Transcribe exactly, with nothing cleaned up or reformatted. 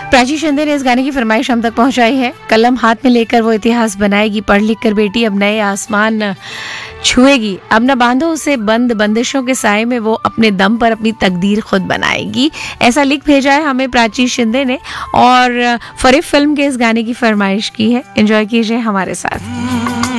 प्राची शिंदे ने इस गाने की फरमाइश हम तक पहुंचाई है। कलम हाथ में लेकर वो इतिहास बनाएगी, पढ़ लिख कर बेटी अब नए आसमान छुएगी, अब न बांधो उसे बंद, बंदिशों के साए में वो अपने दम पर अपनी तकदीर खुद बनाएगी। ऐसा लिख भेजा है हमें प्राची शिंदे ने और फरीफ फिल्म के इस गाने की फरमाइश की है। एंजॉय कीजिए हमारे साथ।